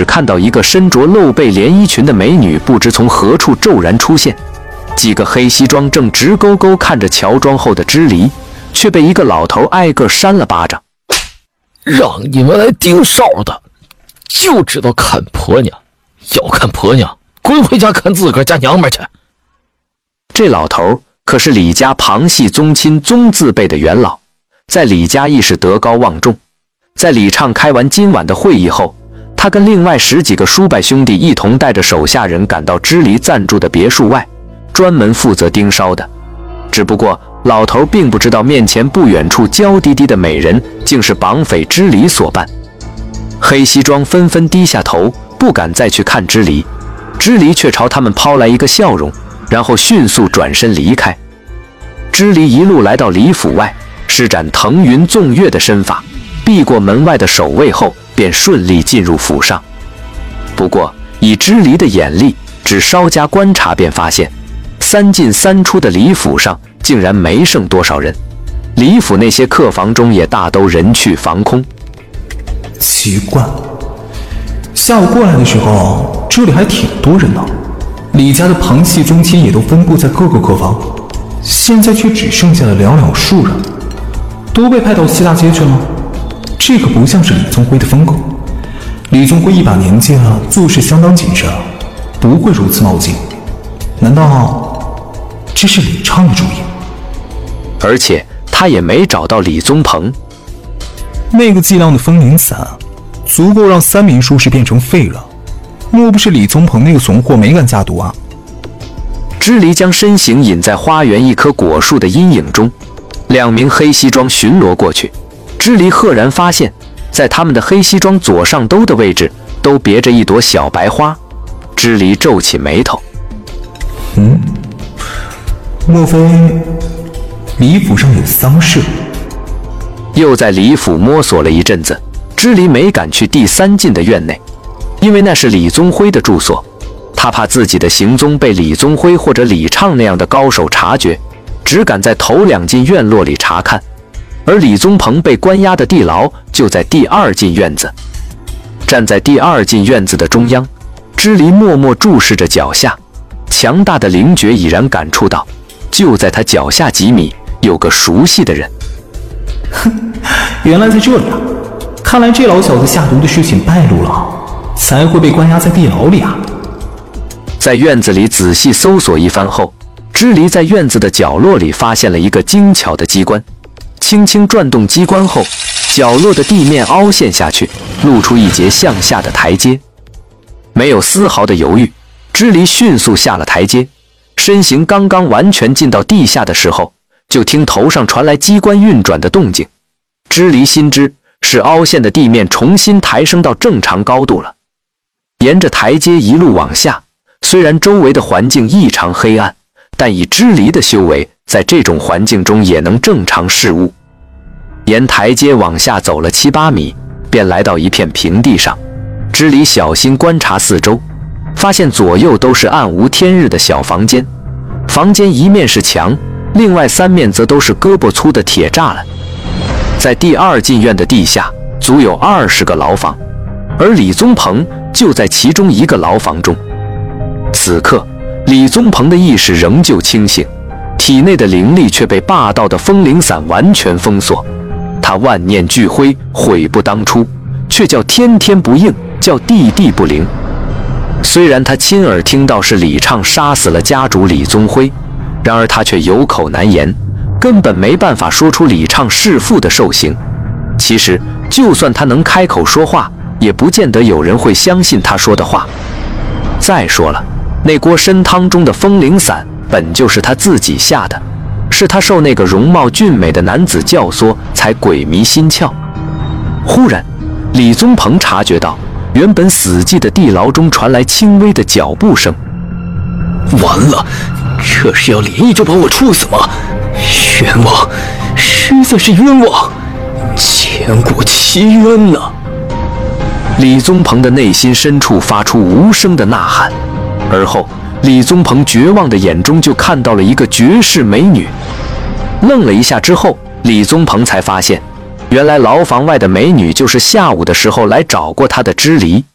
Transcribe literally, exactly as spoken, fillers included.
只看到一个身着露背连衣裙的美女，不知从何处骤然出现。几个黑西装正直勾勾看着乔装后的支离，却被一个老头挨个扇了巴掌。 让你们来盯梢的，就知道看婆娘，要看婆娘，滚回家看自个儿家娘们去。 这老头可是李家旁系宗亲宗字辈的元老，在李家亦是德高望重。在李畅开完今晚的会议后，他跟另外十几个叔伯兄弟一同带着手下人赶到支离暂住的别墅外，专门负责盯梢的。只不过老头并不知道，面前不远处娇滴滴的美人竟是绑匪支离所扮。黑西装纷纷低下头，不敢再去看支离。支离却朝他们抛来一个笑容，然后迅速转身离开。支离一路来到李府外，施展腾云纵跃的身法，避过门外的守卫后，便顺利进入府上。不过以支离的眼力，只稍加观察便发现，三进三出的李府上竟然没剩多少人，李府那些客房中也大都人去房空。 奇怪，下午过来的时候，这里还挺多人呢。李家的旁系宗亲也都分布在各个客房，现在却只剩下了寥寥数人，都被派到西大街去了。这可不像是李宗辉的风格。李宗辉一把年纪了，做事相当谨慎，不会如此冒进。难道这是李畅的主意？ 而且他也没找到李宗鹏。 那个剂量的风铃伞，足够让三名术士变成废人。莫不是李宗鹏那个怂货没敢下毒啊？ 支离将身形隐在花园一棵果树的阴影中，两名黑西装巡逻过去。支离赫然发现，在他们的黑西装左上兜的位置都别着一朵小白花。支离皱起眉头， 嗯，莫非李府上有丧事？ 又在李府摸索了一阵子，支离没敢去第三进的院内，因为那是李宗辉的住所，他怕自己的行踪被李宗辉或者李畅那样的高手察觉，只敢在头两进院落里查看。而李宗鹏被关押的地牢就在第二进院子。站在第二进院子的中央，支离默默注视着脚下，强大的灵觉已然感触到，就在他脚下几米有个熟悉的人。 哼，原来在这里啊！看来这老小子下毒的事情败露了，才会被关押在地牢里啊！ 在院子里仔细搜索一番后，支离在院子的角落里发现了一个精巧的机关。轻轻转动机关后，角落的地面凹陷下去，露出一节向下的台阶。没有丝毫的犹豫，支离迅速下了台阶，身形刚刚完全进到地下的时候，就听头上传来机关运转的动静。支离心知是凹陷的地面重新抬升到正常高度了。沿着台阶一路往下，虽然周围的环境异常黑暗，但以支离的修为，在这种环境中也能正常视物。沿台阶往下走了七八米，便来到一片平地上。支离小心观察四周，发现左右都是暗无天日的小房间，房间一面是墙，另外三面则都是胳膊粗的铁栅栏。在第二进院的地下，足有二十个牢房，而李宗鹏就在其中一个牢房中。此刻，李宗鹏的意识仍旧清醒，体内的灵力却被霸道的风铃伞完全封锁。他万念俱灰，悔不当初，却叫天天不应，叫地地不灵。虽然他亲耳听到是李畅杀死了家主李宗辉，然而他却有口难言，根本没办法说出李畅弑父的受刑。其实就算他能开口说话，也不见得有人会相信他说的话。再说了，那锅参汤中的风铃伞本就是他自己下的，是他受那个容貌俊美的男子教唆，才鬼迷心窍。忽然，李宗鹏察觉到原本死寂的地牢中传来轻微的脚步声。 完了，这是要连夜就把我处死吗？冤枉，实在是冤枉，千古奇冤呐！ 李宗鹏的内心深处发出无声的呐喊，而后李宗鹏绝望的眼中就看到了一个绝世美女。愣了一下之后，李宗鹏才发现，原来牢房外的美女就是下午的时候来找过他的支离。